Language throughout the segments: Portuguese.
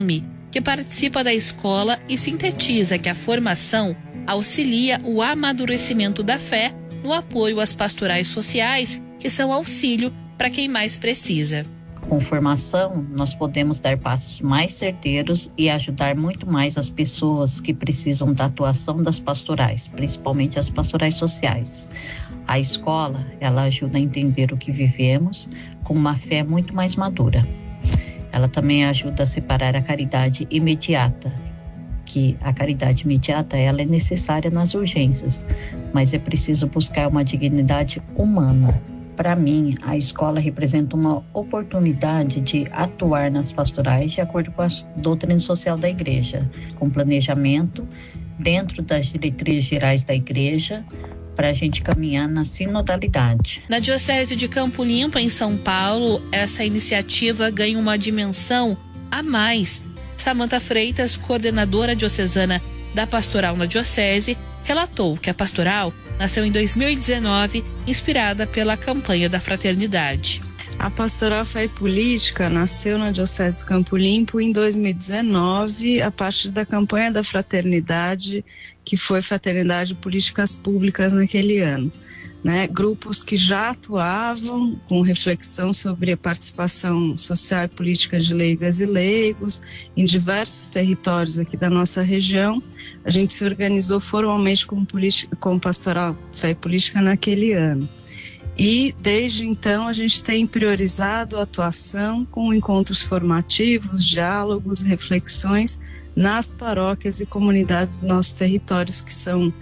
que participa da escola e sintetiza que a formação auxilia o amadurecimento da fé no apoio às pastorais sociais, que são auxílio para quem mais precisa. Com formação, nós podemos dar passos mais certeiros e ajudar muito mais as pessoas que precisam da atuação das pastorais, principalmente as pastorais sociais. A escola, ela ajuda a entender o que vivemos com uma fé muito mais madura. Ela também ajuda a separar a caridade imediata, que a caridade imediata ela é necessária nas urgências, mas é preciso buscar uma dignidade humana. Para mim, a escola representa uma oportunidade de atuar nas pastorais de acordo com a doutrina social da igreja, com planejamento dentro das diretrizes gerais da igreja, para a gente caminhar na sinodalidade. Na Diocese de Campo Limpo, em São Paulo, essa iniciativa ganha uma dimensão a mais. Samanta Freitas, coordenadora diocesana da Pastoral na Diocese, relatou que a Pastoral nasceu em 2019, inspirada pela campanha da fraternidade. A Pastoral Fé e Política nasceu na Diocese do Campo Limpo em 2019, a partir da campanha da fraternidade, que foi Fraternidade e Políticas Públicas naquele ano. Grupos que já atuavam com reflexão sobre a participação social e política de leigas e leigos em diversos territórios aqui da nossa região. A gente se organizou formalmente como Pastoral Fé e Política naquele ano. E desde então a gente tem priorizado a atuação com encontros formativos, diálogos, reflexões nas paróquias e comunidades dos nossos territórios, que são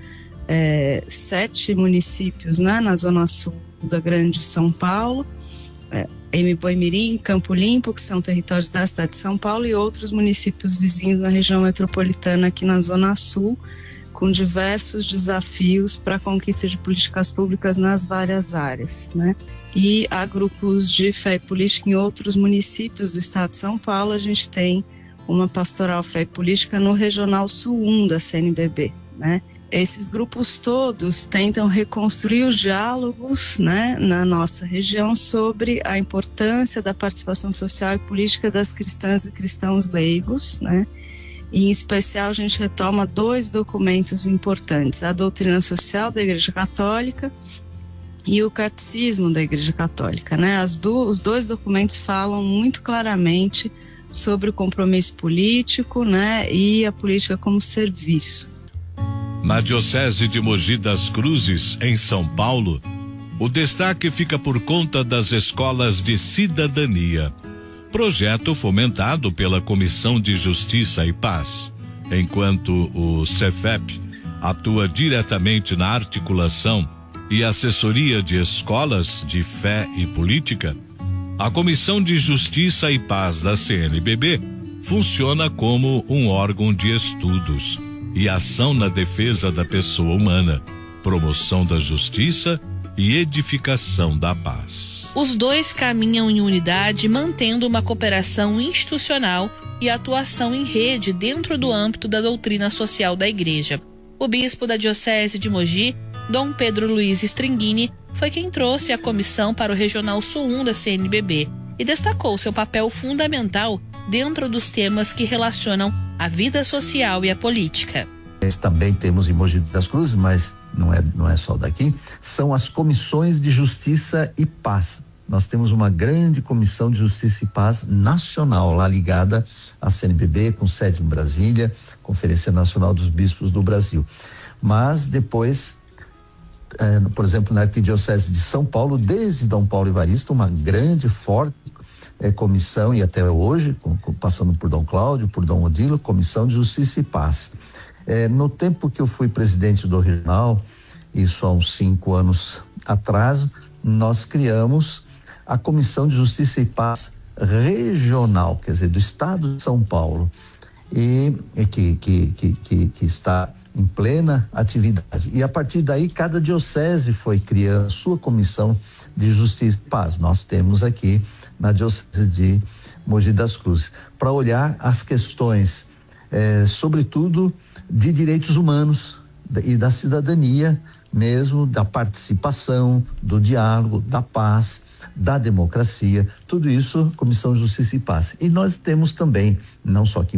7 municípios, na Zona Sul da Grande São Paulo, Boimirim, Campo Limpo, que são territórios da cidade de São Paulo, e outros municípios vizinhos na região metropolitana aqui na Zona Sul, com diversos desafios para a conquista de políticas públicas nas várias áreas, E há grupos de fé e política em outros municípios do estado de São Paulo. A gente tem uma Pastoral Fé e Política no Regional Sul 1 da CNBB, Esses grupos todos tentam reconstruir os diálogos, na nossa região sobre a importância da participação social e política das cristãs e cristãos leigos, E, em especial, a gente retoma 2 documentos importantes: a doutrina social da Igreja Católica e o Catecismo da Igreja Católica, Os 2 documentos falam muito claramente sobre o compromisso político, e a política como serviço. Na Diocese de Mogi das Cruzes, em São Paulo, o destaque fica por conta das escolas de cidadania, projeto fomentado pela Comissão de Justiça e Paz. Enquanto o Cefep atua diretamente na articulação e assessoria de escolas de fé e política, a Comissão de Justiça e Paz da CNBB funciona como um órgão de estudos e ação na defesa da pessoa humana, promoção da justiça e edificação da paz. Os 2 caminham em unidade, mantendo uma cooperação institucional e atuação em rede dentro do âmbito da doutrina social da Igreja. O bispo da Diocese de Mogi, Dom Pedro Luiz Stringini, foi quem trouxe a comissão para o Regional Sul 1 da CNBB e destacou seu papel fundamental dentro dos temas que relacionam a vida social e a política. Também temos em Mogi das Cruzes, mas não é só daqui, são as comissões de Justiça e Paz. Nós temos uma grande comissão de Justiça e Paz nacional lá ligada à CNBB, com sede em Brasília, Conferência Nacional dos Bispos do Brasil. Mas depois, por exemplo, na Arquidiocese de São Paulo, desde Dom Paulo Evaristo, uma grande, forte comissão, e até hoje, passando por Dom Cláudio, por Dom Odilo, Comissão de Justiça e Paz. No tempo que eu fui presidente do regional, isso há uns 5 anos atrás, nós criamos a Comissão de Justiça e Paz regional, quer dizer, do estado de São Paulo, e que está em plena atividade. E a partir daí, cada diocese foi criando a sua comissão de Justiça e Paz. Nós temos aqui na Diocese de Mogi das Cruzes, para olhar as questões, sobretudo, de direitos humanos e da cidadania mesmo da participação, do diálogo, da paz, da democracia, tudo isso, Comissão Justiça e Paz. E nós temos também, não só aqui